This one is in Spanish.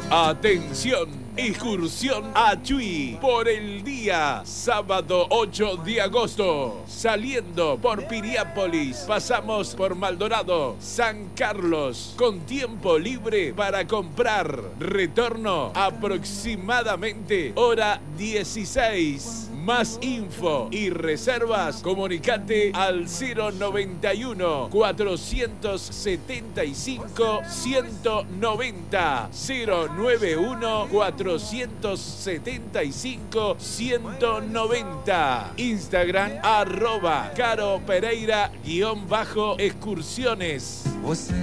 Atención, excursión a Chuy por el día sábado 8 de agosto. Saliendo por Piriápolis, pasamos por Maldonado, San Carlos, con tiempo libre para comprar. Retorno aproximadamente hora 16. Más info y reservas, comunicate al 091 475 190 091 475 190. Instagram @CaroPereira_excursiones.